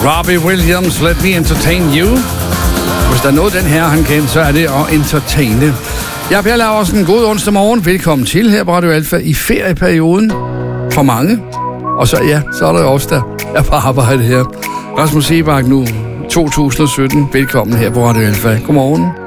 Robbie Williams, Let Me Entertain You. Hvis der er noget, den her han kan, så er det at entertaine. Jeg er Per Laursen. God onsdag morgen. Velkommen til her på Radio Alfa i ferieperioden. For mange. Og så er der også der er på arbejde her. Rasmus Sebak nu, 2017. Velkommen her på Radio Alfa. Godmorgen.